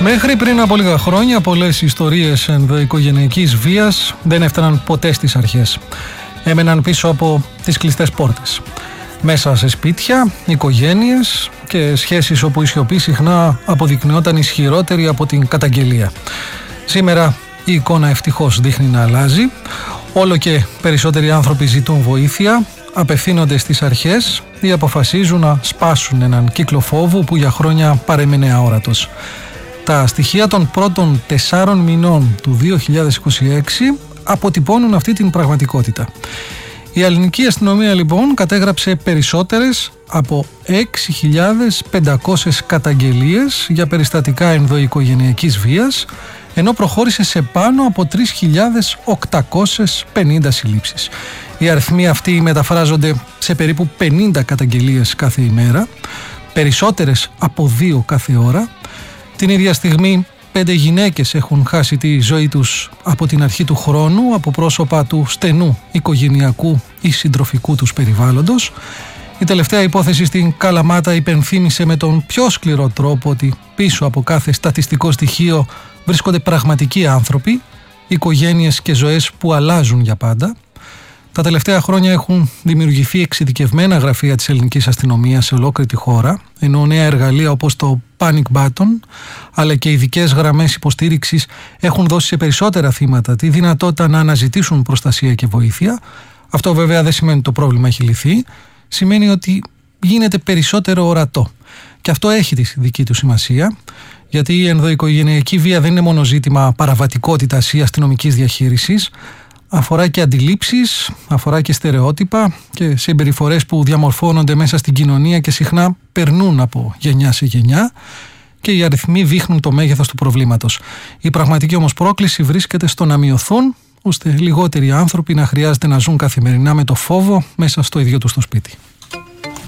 Μέχρι πριν από λίγα χρόνια, πολλές ιστορίες ενδοοικογενειακής βίας δεν έφταναν ποτέ στις αρχές. Έμεναν πίσω από τις κλειστές πόρτες. Μέσα σε σπίτια, οικογένειες και σχέσεις όπου η σιωπή συχνά αποδεικνυόταν ισχυρότερη από την καταγγελία. Σήμερα η εικόνα ευτυχώς δείχνει να αλλάζει. Όλο και περισσότεροι άνθρωποι ζητούν βοήθεια, απευθύνονται στις αρχές ή αποφασίζουν να σπάσουν έναν κύκλο φόβου που για χρόνια παρέμεινε αόρατος. Τα στοιχεία των πρώτων 4 μηνών του 2026 αποτυπώνουν αυτή την πραγματικότητα. Η ελληνική αστυνομία λοιπόν κατέγραψε περισσότερες από 6.500 καταγγελίες για περιστατικά ενδοοικογενειακής βίας, ενώ προχώρησε σε πάνω από 3.850 συλλήψεις. Οι αριθμοί αυτοί μεταφράζονται σε περίπου 50 καταγγελίες κάθε ημέρα, περισσότερες από 2 κάθε ώρα. Την ίδια στιγμή 5 γυναίκες έχουν χάσει τη ζωή τους από την αρχή του χρόνου από πρόσωπα του στενού οικογενειακού ή συντροφικού τους περιβάλλοντος. Η τελευταία υπόθεση στην Καλαμάτα υπενθύμησε με τον πιο σκληρό τρόπο ότι πίσω από κάθε στατιστικό στοιχείο βρίσκονται πραγματικοί άνθρωποι, οικογένειες και ζωές που αλλάζουν για πάντα. Τα τελευταία χρόνια έχουν δημιουργηθεί εξειδικευμένα γραφεία της ελληνικής αστυνομίας σε ολόκληρη τη χώρα, ενώ νέα εργαλεία όπως το Panic Button, αλλά και ειδικές γραμμές υποστήριξης έχουν δώσει σε περισσότερα θύματα τη δυνατότητα να αναζητήσουν προστασία και βοήθεια. Αυτό βέβαια δεν σημαίνει ότι το πρόβλημα έχει λυθεί, σημαίνει ότι γίνεται περισσότερο ορατό. Και αυτό έχει τη δική του σημασία, γιατί η ενδοοικογενειακή βία δεν είναι μόνο ζήτημα παραβατικότητας ή αστυνομικής διαχείρισης. Αφορά και αντιλήψεις, αφορά και στερεότυπα και συμπεριφορές που διαμορφώνονται μέσα στην κοινωνία και συχνά περνούν από γενιά σε γενιά, και οι αριθμοί δείχνουν το μέγεθος του προβλήματος. Η πραγματική όμως πρόκληση βρίσκεται στο να μειωθούν, ώστε λιγότεροι άνθρωποι να χρειάζεται να ζουν καθημερινά με το φόβο μέσα στο ίδιο τους το σπίτι.